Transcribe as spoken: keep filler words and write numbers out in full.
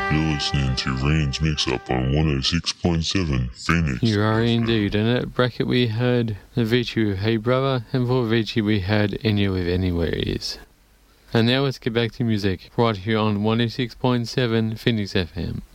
You're listening to Rain's Mix Up on one oh six point seven Phoenix. You are indeed. And at bracket we heard Avicii with Hey Brother, and for Avicii we heard Enya with Anywhere It Is. And now let's get back to music, right here on one oh six point seven Phoenix F M.